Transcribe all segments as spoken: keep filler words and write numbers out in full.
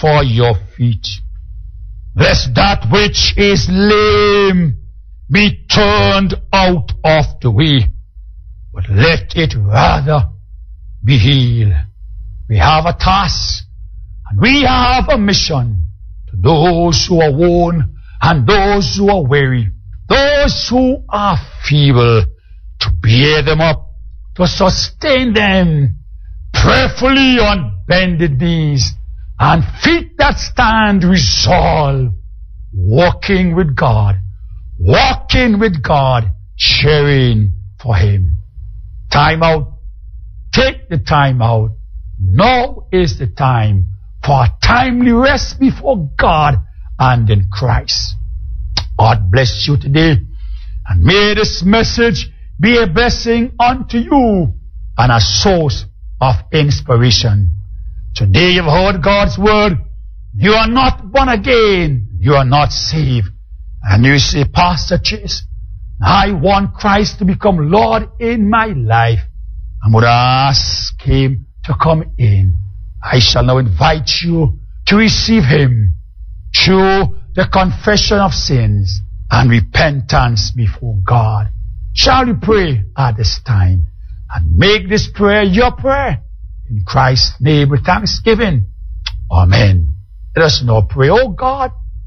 for your feet. Lest that which is lame be turned out of the way, but let it rather be healed. We have a task, and we have a mission to those who are worn and those who are weary, those who are feeble, to bear them up, to sustain them, prayerfully on bended knees, and feet that stand resolved, walking with God, walking with God, cheering for Him. Time out. Take the time out. Now is the time for a timely rest before God and in Christ. God bless you today, and may this message be a blessing unto you and a source of inspiration. Today you've heard God's word. You are not born again. You are not saved. And you say, Pastor Chase, I want Christ to become Lord in my life. I would ask Him to come in. I shall now invite you to receive Him through the confession of sins and repentance before God. Shall we pray at this time and make this prayer your prayer in Christ's name with thanksgiving? Amen. Let us now pray. Oh God,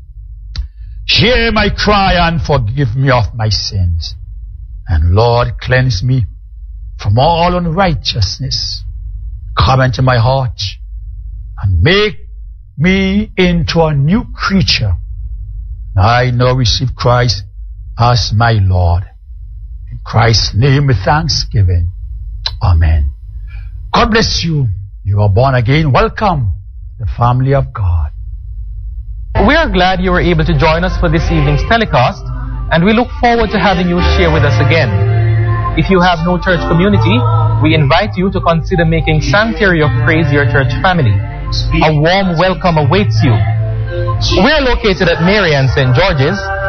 hear my cry and forgive me of my sins. And Lord, cleanse me from all unrighteousness. Come into my heart and make me into a new creature. I now receive Christ as my Lord. In Christ's name with thanksgiving. Amen. God bless you. You are born again. Welcome to the family of God. We are glad you were able to join us for this evening's telecast, and we look forward to having you share with us again. If you have no church community, we invite you to consider making Sanctuary of Praise your church family. A warm welcome awaits you. We are located at Marian Saint George's,